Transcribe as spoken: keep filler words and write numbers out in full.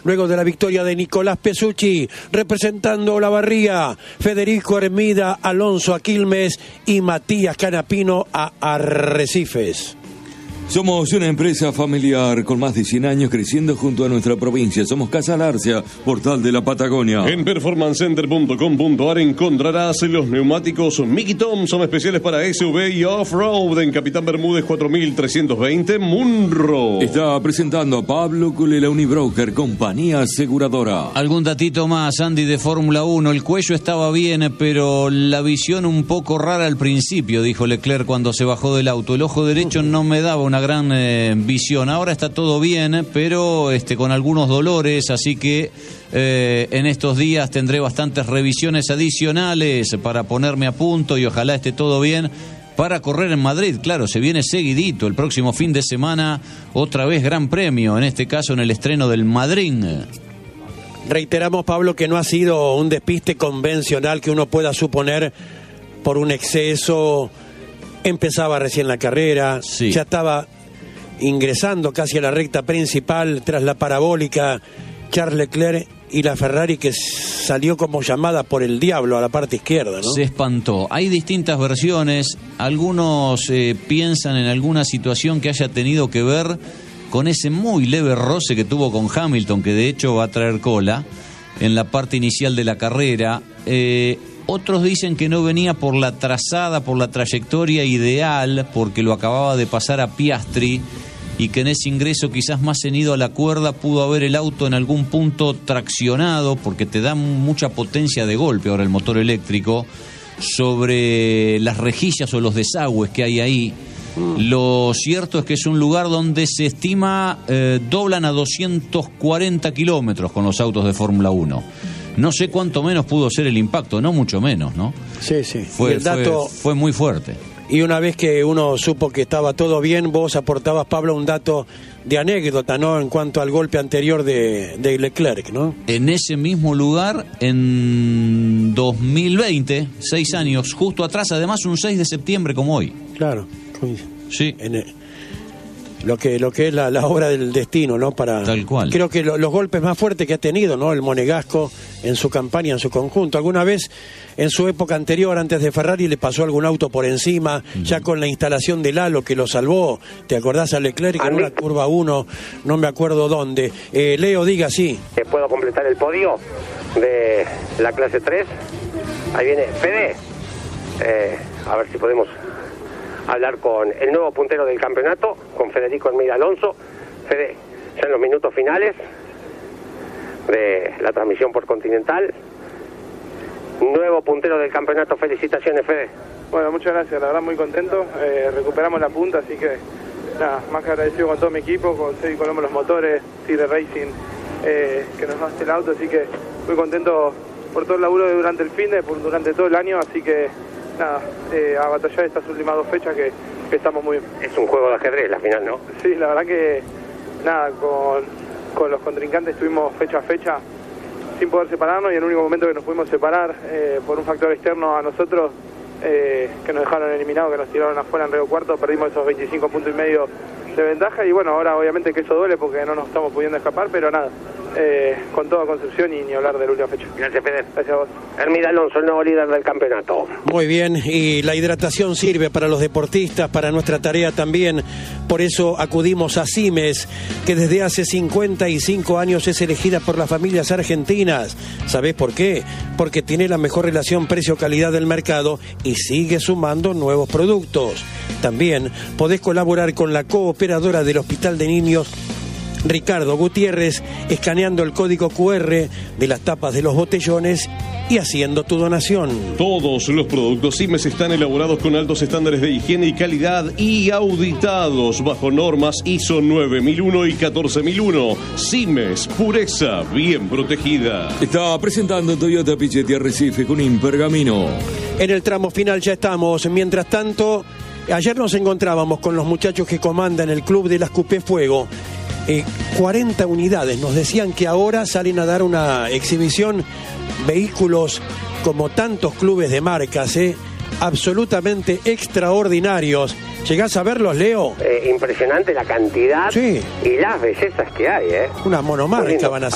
luego de la victoria de Nicolás Pesucci, representando Olavarría, Federico Hermida Alonso a Quilmes y Matías Canapino a Arrecifes. Somos una empresa familiar con más de cien años creciendo junto a nuestra provincia. Somos Casa Larcia, portal de la Patagonia. En performance center punto com punto ar encontrarás los neumáticos Mickey Thompson especiales para S U V y off-road en Capitán Bermúdez cuatro mil trescientos veinte Munro. Está presentando a Pablo Culela Unibroker, compañía aseguradora. Algún datito más, Andy, de Fórmula uno. El cuello estaba bien, pero la visión un poco rara al principio, dijo Leclerc cuando se bajó del auto. El ojo derecho no me daba una gran eh, visión. Ahora está todo bien, pero este, con algunos dolores, así que eh, en estos días tendré bastantes revisiones adicionales para ponerme a punto y ojalá esté todo bien para correr en Madrid. Claro, se viene seguidito el próximo fin de semana, otra vez Gran Premio, en este caso en el estreno del Madrid. Reiteramos, Pablo, que no ha sido un despiste convencional que uno pueda suponer por un exceso. Empezaba recién la carrera, sí. Ya estaba ingresando casi a la recta principal tras la parabólica Charles Leclerc y la Ferrari que salió como llamada por el diablo a la parte izquierda, ¿no? Se espantó. Hay distintas versiones. Algunos eh, piensan en alguna situación que haya tenido que ver con ese muy leve roce que tuvo con Hamilton, que de hecho va a traer cola en la parte inicial de la carrera. Eh... Otros dicen que no venía por la trazada, por la trayectoria ideal, porque lo acababa de pasar a Piastri y que en ese ingreso quizás más cenido a la cuerda pudo haber el auto en algún punto traccionado, porque te da mucha potencia de golpe ahora el motor eléctrico sobre las rejillas o los desagües que hay ahí. Lo cierto es que es un lugar donde se estima eh, doblan a doscientos cuarenta kilómetros con los autos de Fórmula uno. No sé cuánto menos pudo ser el impacto, no mucho menos, ¿no? Sí, sí. Fue, el dato, fue, fue muy fuerte. Y una vez que uno supo que estaba todo bien, vos aportabas, Pablo, un dato de anécdota, ¿no? En cuanto al golpe anterior de, de Leclerc, ¿no? En ese mismo lugar, en dos mil veinte, seis años, justo atrás, además un seis de septiembre como hoy. Claro. Sí. En el, lo que lo que es la, la obra del destino, ¿no? Para tal cual. Creo que lo, los golpes más fuertes que ha tenido, ¿no? El Monegasco en su campaña, en su conjunto. Alguna vez en su época anterior, antes de Ferrari, le pasó algún auto por encima, uh-huh. Ya con la instalación del halo que lo salvó. ¿Te acordás a Leclerc en una curva uno? No me acuerdo dónde. Eh, Leo, diga sí. ¿Puedo completar el podio de la clase tres? Ahí viene Fede. Eh, a ver si podemos hablar con el nuevo puntero del campeonato, con Federico Hermida Alonso. Fede, ya en los minutos finales de la transmisión por Continental. Nuevo puntero del campeonato, felicitaciones, Fede. Bueno, muchas gracias, la verdad muy contento. Eh, recuperamos la punta, así que nada, más que agradecido con todo mi equipo, con Sebi Colombo los motores, Tigre Racing, eh, que nos hace el auto, así que muy contento por todo el laburo de durante el fin de, por, durante todo el año, así que nada, eh, a batallar estas últimas dos fechas que, que estamos muy bien. Es un juego de ajedrez la final, ¿no? Sí, la verdad que nada, con, con los contrincantes estuvimos fecha a fecha sin poder separarnos, y en el único momento que nos pudimos separar eh, por un factor externo a nosotros, eh, que nos dejaron eliminados, que nos tiraron afuera en Río Cuarto, perdimos esos veinticinco puntos y medio de ventaja, y bueno, ahora obviamente que eso duele porque no nos estamos pudiendo escapar, pero nada, eh, con toda Concepción y ni hablar de la última fecha. Gracias, Fede. Gracias a vos. Hermida Alonso, el nuevo líder del campeonato. Muy bien, y la hidratación sirve para los deportistas, para nuestra tarea también. Por eso acudimos a Simes, que desde hace cincuenta y cinco años es elegida por las familias argentinas. ¿Sabés por qué? Porque tiene la mejor relación precio-calidad del mercado y sigue sumando nuevos productos. También podés colaborar con la cooperadora del Hospital de Niños Ricardo Gutiérrez, escaneando el código cu erre de las tapas de los botellones y haciendo tu donación. Todos los productos Simes están elaborados con altos estándares de higiene y calidad y auditados bajo normas I S O nueve mil uno y catorce mil uno. Simes, pureza bien protegida. Está presentando Toyota Pichetti Arrecife con Impergamino. En el tramo final ya estamos. Mientras tanto, ayer nos encontrábamos con los muchachos que comandan el Club de las Coupé Fuego. Eh, cuarenta unidades, nos decían que ahora salen a dar una exhibición, vehículos como tantos clubes de marcas, eh, absolutamente extraordinarios. ¿Llegás a verlos, Leo? Eh, impresionante la cantidad, sí, y las bellezas que hay, ¿eh? Una monomarca van a